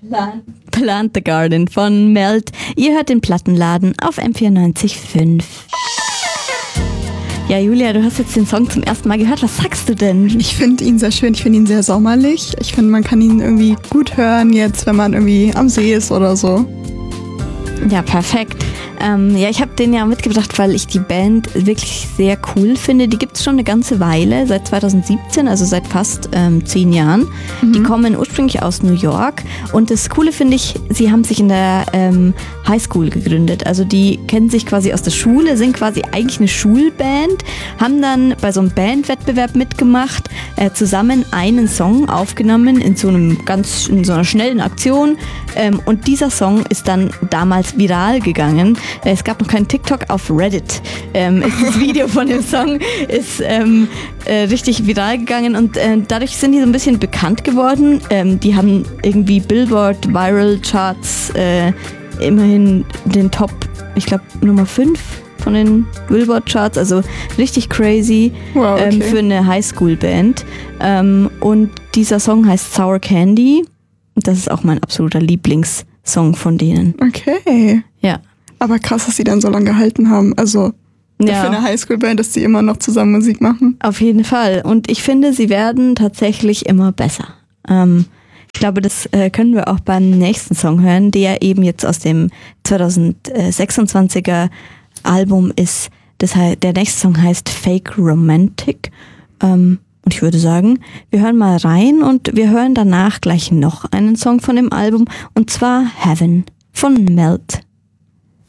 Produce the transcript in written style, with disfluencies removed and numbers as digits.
Plant the Garden von Melt. Ihr hört den Plattenladen auf M94.5. Ja, Julia, du hast jetzt den Song zum ersten Mal gehört. Was sagst du denn? Ich finde ihn sehr schön. Ich finde ihn sehr sommerlich. Ich finde, man kann ihn irgendwie gut hören jetzt, wenn man irgendwie am See ist oder so. Ja, perfekt. Ja, ich habe den ja mitgebracht, weil ich die Band wirklich sehr cool finde. Die gibt es schon eine ganze Weile, seit 2017, also seit fast 10 Jahren. Die kommen ursprünglich aus New York und das Coole finde ich, sie haben sich in der Highschool gegründet. Also die kennen sich quasi aus der Schule, sind quasi eigentlich eine Schulband, haben dann bei so einem Bandwettbewerb mitgemacht, zusammen einen Song aufgenommen in so einer schnellen Aktion und dieser Song ist dann damals viral gegangen. Es gab noch keinen TikTok, auf Reddit. Das Video von dem Song ist richtig viral gegangen und dadurch sind die so ein bisschen bekannt geworden. Die haben irgendwie Billboard Viral Charts immerhin den Top, ich glaube Nummer 5 von den Billboard Charts, also richtig crazy. Wow, okay. Für eine Highschool-Band. Und dieser Song heißt Sour Candy. Das ist auch mein absoluter Lieblingssong von denen. Okay. Ja. Aber krass, dass sie dann so lange gehalten haben. Also für eine Highschool-Band, dass die immer noch zusammen Musik machen. Auf jeden Fall. Und ich finde, sie werden tatsächlich immer besser. Ich glaube, das können wir auch beim nächsten Song hören, der eben jetzt aus dem 2026er Album ist. Der nächste Song heißt Fake Romantic. Und ich würde sagen, wir hören mal rein und wir hören danach gleich noch einen Song von dem Album. Und zwar Heaven von Melt.